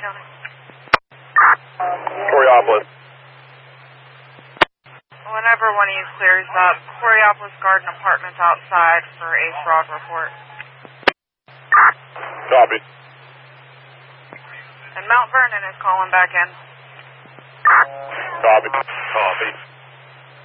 County. Coraopolis. Whenever one of you clears up, Coraopolis Garden Apartments outside for a fraud report. Copy. And Mount Vernon is calling back in. Copy. Copy.